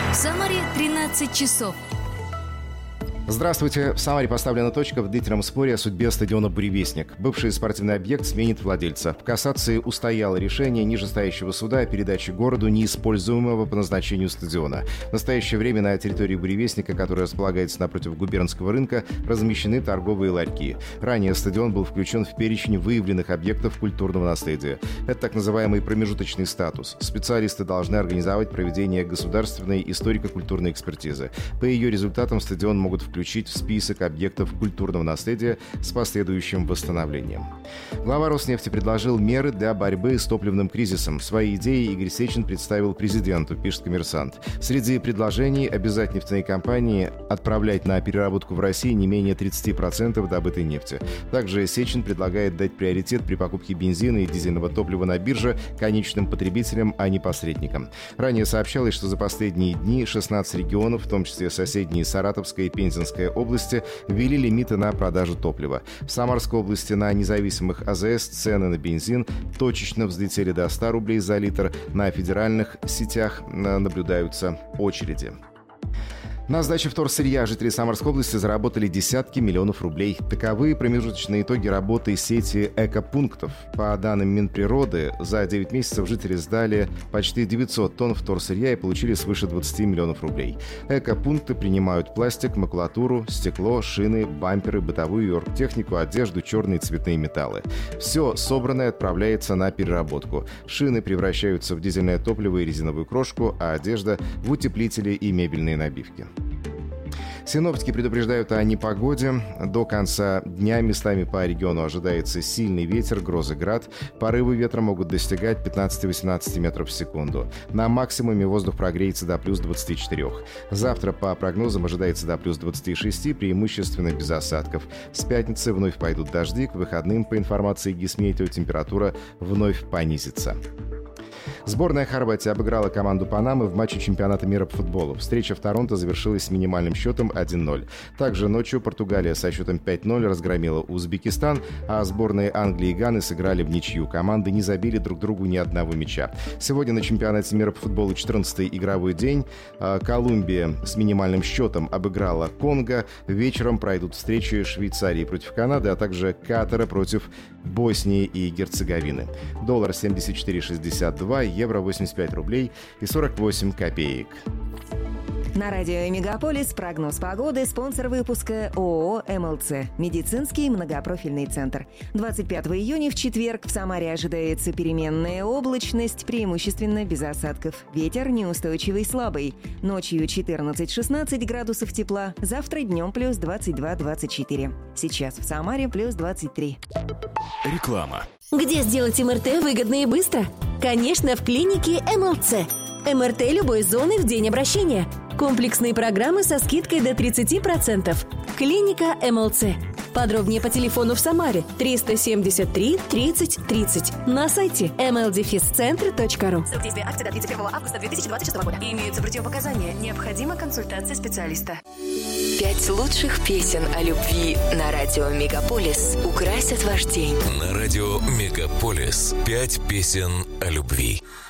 В Самаре 13 часов. Здравствуйте. В Самаре поставлена точка в длительном споре о судьбе стадиона «Буревестник». Бывший спортивный объект сменит владельца. В кассации устояло решение нижестоящего суда о передаче городу неиспользуемого по назначению стадиона. В настоящее время на территории «Буревестника», которая располагается напротив губернского рынка, размещены торговые ларьки. Ранее стадион был включен в перечень выявленных объектов культурного наследия. Это так называемый промежуточный статус. Специалисты должны организовать проведение государственной историко-культурной экспертизы. По ее результатам стадион могут включить в список объектов культурного наследия с последующим восстановлением. Глава Роснефти предложил меры для борьбы с топливным кризисом. Свои идеи Игорь Сечин представил президенту, пишет «Коммерсант». Среди предложений обязать нефтяные компании отправлять на переработку в России не менее 30% добытой нефти. Также Сечин предлагает дать приоритет при покупке бензина и дизельного топлива на бирже конечным потребителям, а не посредникам. Ранее сообщалось, что за последние дни 16 регионов, в том числе соседние Саратовская и Пензенская области, ввели лимиты на продажу топлива. В Самарской области на независимых АЗС цены на бензин точечно взлетели до 100 рублей за литр. На федеральных сетях наблюдаются очереди. На сдаче вторсырья жители Самарской области заработали десятки миллионов рублей. Таковы промежуточные итоги работы сети экопунктов. По данным Минприроды, за 9 месяцев жители сдали почти 900 тонн вторсырья и получили свыше 20 миллионов рублей. Экопункты принимают пластик, макулатуру, стекло, шины, бамперы, бытовую оргтехнику, одежду, черные цветные металлы. Все собранное отправляется на переработку. Шины превращаются в дизельное топливо и резиновую крошку, а одежда – в утеплители и мебельные набивки. Синоптики предупреждают о непогоде. До конца дня местами по региону ожидается сильный ветер, грозы, град. Порывы ветра могут достигать 15-18 метров в секунду. На максимуме воздух прогреется до плюс 24. Завтра, по прогнозам, ожидается до плюс 26, преимущественно без осадков. С пятницы вновь пойдут дожди. К выходным, по информации Гисметео, температура вновь понизится. Сборная Хорватии обыграла команду Панамы в матче чемпионата мира по футболу. Встреча в Торонто завершилась с минимальным счетом 1-0. Также ночью Португалия со счетом 5-0 разгромила Узбекистан, а сборные Англии и Ганы сыграли в ничью. Команды не забили друг другу ни одного мяча. Сегодня на чемпионате мира по футболу 14-й игровой день. Колумбия с минимальным счетом обыграла Конго. Вечером пройдут встречи Швейцарии против Канады, а также Катара против Боснии и Герцеговины. Доллар 74,62, евро 85 рублей и 48 копеек. На радио «Мегаполис» прогноз погоды, спонсор выпуска ООО «МЛЦ» – медицинский многопрофильный центр. 25 июня в четверг в Самаре ожидается переменная облачность, преимущественно без осадков. Ветер неустойчивый слабый. Ночью 14-16 градусов тепла, завтра днем плюс 22-24. Сейчас в Самаре плюс 23. Реклама. Где сделать МРТ выгодно и быстро? Конечно, в клинике МЛЦ. МРТ любой зоны в день обращения. Комплексные программы со скидкой до 30%. Клиника МЛЦ. Подробнее по телефону в Самаре 373 30 30. На сайте mldefiscentr.ru. Срок действия акции до 31 августа 2026 года. Имеются противопоказания. Необходима консультация специалиста. 5 лучших песен о любви на радио «Мегаполис» украсят ваш день. На радио «Мегаполис» 5 песен о любви.